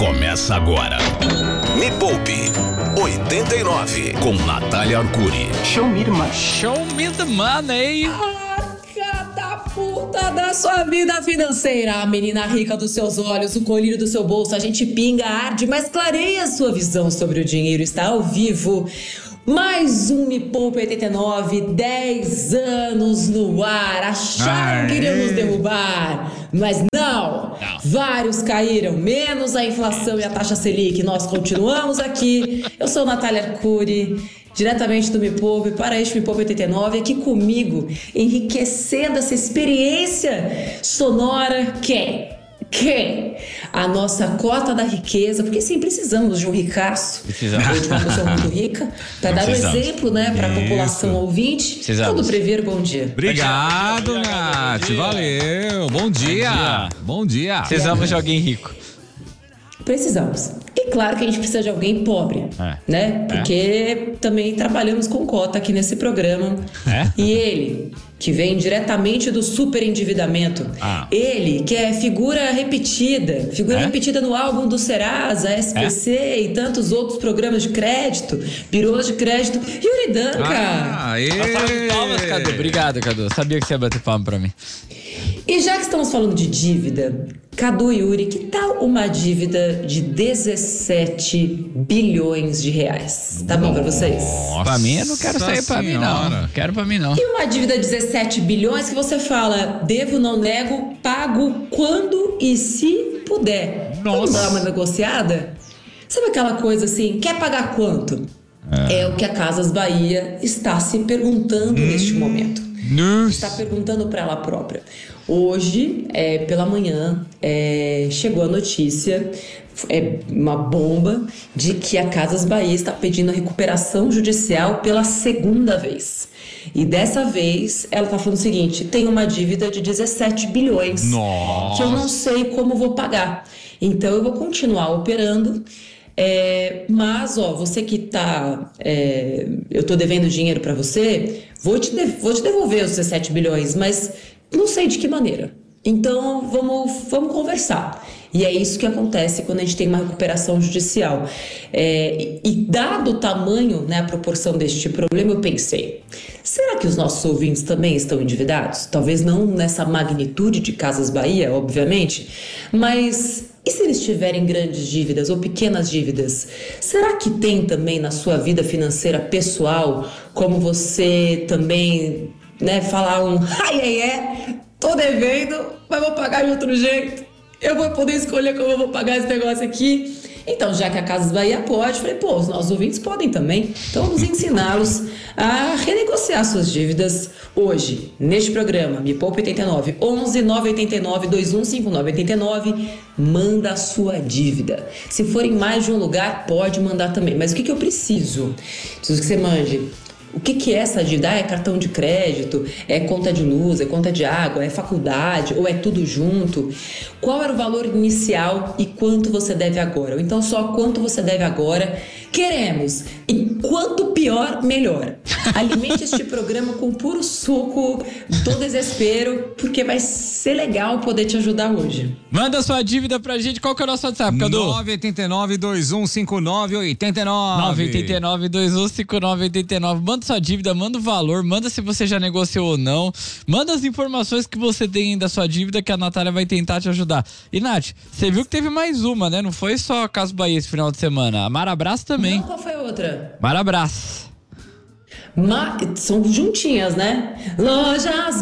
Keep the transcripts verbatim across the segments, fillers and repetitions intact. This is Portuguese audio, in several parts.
começa agora. Me Poupe oitenta e nove com Natália Arcuri. Show me the money. Show me the money. A catapulta da sua vida financeira. A menina rica dos seus olhos, o colírio do seu bolso. A gente pinga, arde, mas clareia a sua visão sobre o dinheiro. Está ao vivo. Mais um Me Poupe oitenta e nove, dez anos no ar. Acharam que iriam nos derrubar, mas não. não. Vários caíram, menos a inflação e a taxa Selic. Nós continuamos aqui. Eu sou Natália Arcuri, diretamente do Me Poupe para este Me Poupe oitenta e nove. Aqui comigo, enriquecendo essa experiência sonora. Quem? Quem? A nossa cota da riqueza, porque sim, precisamos de um ricaço. Precisamos. Ou de uma pessoa muito rica, para dar um exemplo, né, para a população ouvinte. Precisamos. Tudo Prever, bom dia. Obrigado, Nath. Valeu. Bom dia. Bom dia. Precisamos de alguém rico. Precisamos. E claro que a gente precisa de alguém pobre, É. né? Porque é. também trabalhamos com cota aqui nesse programa. É? E ele, que vem diretamente do superendividamento, Ah. ele que é figura repetida, figura É? repetida no álbum do Serasa, S P C É? e tantos outros programas de crédito, birôs de crédito, Yuri Danca. Ah, ê. Palmas, Cadu. Obrigado, Cadu. Sabia que você ia bater palma pra mim. E já que estamos falando de dívida, Cadu e Yuri, que tal uma dívida de dezessete bilhões de reais? Tá bom pra vocês? Pra mim, eu não quero Nossa sair pra mim, Senhora. não. Quero pra mim, não. E uma dívida de dezessete bilhões que você fala, devo, não nego, pago quando e se puder. Vamos Nossa. dar uma negociada? Sabe aquela coisa assim, quer pagar quanto? É, é o que a Casas Bahia está se perguntando hum. neste momento. Está perguntando para ela própria. Hoje, é, pela manhã, é, chegou a notícia, é uma bomba, de que a Casas Bahia está pedindo a recuperação judicial pela segunda vez. E dessa vez, ela está falando o seguinte, tem uma dívida de dezessete bilhões, Nossa. que eu não sei como vou pagar. Então, eu vou continuar operando. É, mas, ó, você que tá. É, eu tô devendo dinheiro pra você, vou te, de, vou te devolver os dezessete bilhões, mas não sei de que maneira. Então, vamos, vamos conversar. E é isso que acontece quando a gente tem uma recuperação judicial. É, e, e dado o tamanho, né, a proporção deste problema, eu pensei: será que os nossos ouvintes também estão endividados? Talvez não nessa magnitude de Casas Bahia, obviamente, mas. E se eles tiverem grandes dívidas ou pequenas dívidas, será que tem também na sua vida financeira pessoal como você também, né, falar um ai, ai, é, tô devendo, mas vou pagar de outro jeito, eu vou poder escolher como eu vou pagar esse negócio aqui. Então, já que a Casas Bahia pode, falei, pô, os nossos ouvintes podem também. Então, vamos ensiná-los a renegociar suas dívidas hoje, neste programa, Me Poupe oitenta e nove, onze nove oito nove dois um cinco nove oito nove. Manda a sua dívida. Se for em mais de um lugar, pode mandar também. Mas o que, que eu preciso? Preciso que você mande. O que, que é essa dívida? Ah, é cartão de crédito, é conta de luz, é conta de água, é faculdade ou é tudo junto? Qual era o valor inicial e quanto você deve agora? Ou então só quanto você deve agora? Queremos. E quanto pior, melhor. Alimente este programa com puro suco do desespero, porque vai ser legal poder te ajudar hoje. Manda sua dívida pra gente. Qual que é o nosso WhatsApp, Cadu? nove oito nove dois um cinco nove oito nove. nove oito nove dois um cinco nove oito nove. Manda sua dívida, manda o valor, manda se você já negociou ou não. Manda as informações que você tem da sua dívida que a Natália vai tentar te ajudar. E, Nath, você viu que teve mais uma, né? Não foi só a Casas Bahia esse final de semana. A Marabras também. Não, qual foi a outra? Marabras. Ma... São juntinhas, né? Lojas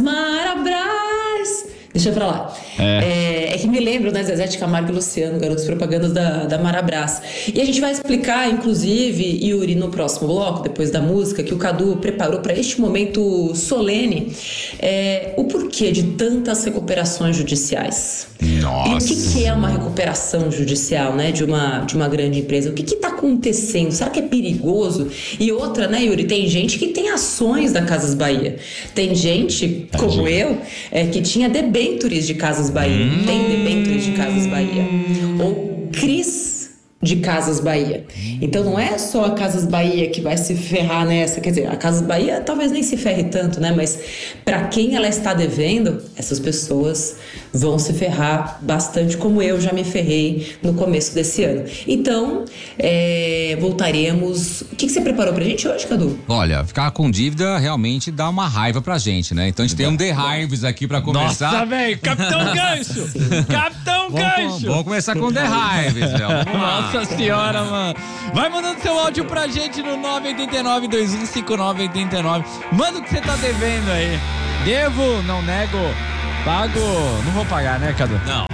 Marabras. Deixa pra lá. É. É, é que me lembro, né, Zezé de Camargo e Luciano, garotos propagandas da, da Marabras. E a gente vai explicar, inclusive, Yuri, no próximo bloco, depois da música, que o Cadu preparou para este momento solene, é, o porquê de tantas recuperações judiciais. Nossa. E o que, que é uma recuperação judicial, né, de uma, de uma grande empresa? O que que tá acontecendo? Será que é perigoso? E outra, né, Yuri, tem gente que tem ações da Casas Bahia. Tem gente, como eu, é, que tinha debêntures de Casas Bahia. Hum. Tem debêntures de Casas Bahia. Ou Cris de Casas Bahia. Então não é só a Casas Bahia que vai se ferrar nessa, quer dizer, a Casas Bahia talvez nem se ferre tanto, né? Mas para quem ela está devendo, essas pessoas vão se ferrar bastante, como eu já me ferrei no começo desse ano. Então, é, voltaremos. O que, que você preparou pra gente hoje, Cadu? Olha, ficar com dívida realmente dá uma raiva pra gente, né? Então a gente tem um The Hives aqui pra começar. Nossa, velho, Capitão Gancho! Capitão Gancho! Vamos começar com The Hives, velho. Vamos lá. Nossa senhora, mano. Vai mandando seu áudio pra gente no nove oito nove, dois um cinco nove oito nove. Manda o que você tá devendo aí. Devo, não nego. Pago. Não vou pagar, né, Cadu? Não.